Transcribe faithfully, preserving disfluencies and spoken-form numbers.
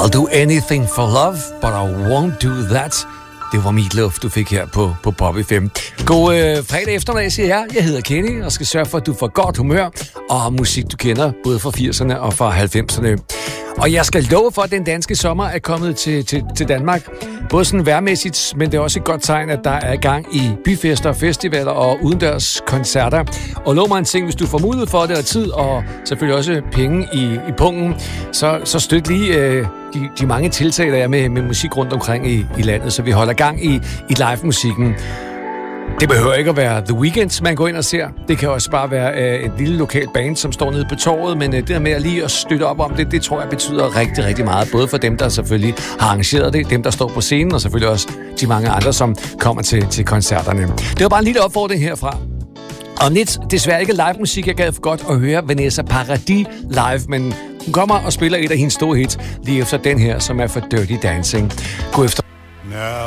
I'll do anything for love, but I won't do that. Det var Meatloaf, du fik her på, på Pop F M. God øh, fredag eftermiddag, siger jeg. Jeg hedder Kenny og skal sørge for, at du får godt humør og musik, du kender, både fra firserne og fra halvfemserne. Og jeg skal love for, at den danske sommer er kommet til, til, til Danmark. Både sådan værmæssigt, men det er også et godt tegn, at der er gang i byfester, festivaler og udendørs koncerter. Og lov mig en ting, hvis du får mulighed for det og tid, og selvfølgelig også penge i, i pungen, så, så støt lige øh, de, de mange tiltag, der er med, med musik rundt omkring i, i landet, så vi holder gang i, i live-musikken. Det behøver ikke at være The Weeknd, man går ind og ser. Det kan også bare være øh, et lille lokalt band, som står nede på torvet, men øh, det der med at lige at støtte op om det, det tror jeg betyder rigtig, rigtig meget. Både for dem, der selvfølgelig har arrangeret det, dem, der står på scenen, og selvfølgelig også de mange andre, som kommer til, til koncerterne. Det var bare en lille opfordring herfra. Og lidt desværre ikke live musik. Jeg gad for godt at høre Vanessa Paradis live, men hun kommer og spiller et af hendes store hits lige efter den her, som er for Dirty Dancing. God efter.